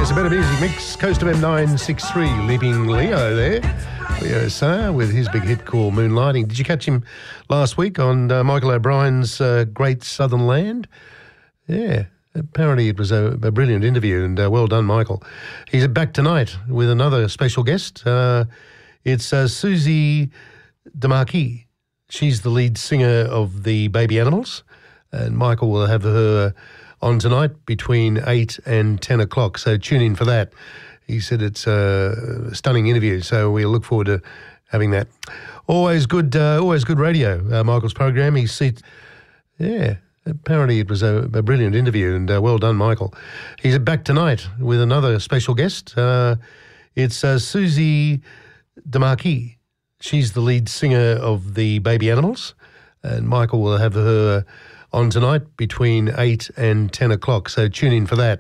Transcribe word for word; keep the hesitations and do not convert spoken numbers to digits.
It's a better music mix. Coast of M nine sixty-three, leaping Leo there. Leo Sayer with his big hit called Moonlighting. Did you catch him last week on uh, Michael O'Brien's uh, Great Southern Land? Yeah, apparently it was a, a brilliant interview, and uh, well done, Michael. He's back tonight with another special guest. Uh, it's uh, Susie DeMarquis. She's the lead singer of the Baby Animals, and Michael will have her on tonight between eight and ten o'clock, so tune in for that. He said it's a stunning interview, so we look forward to having that. Always good, uh, always good radio, uh, Michael's program. He's sit, yeah, apparently it was a, a brilliant interview, and uh, well done, Michael. He's back tonight with another special guest. Uh, it's uh, Susie DeMarquis. She's the lead singer of the Baby Animals, and Michael will have her on tonight between eight and ten o'clock, so tune in for that.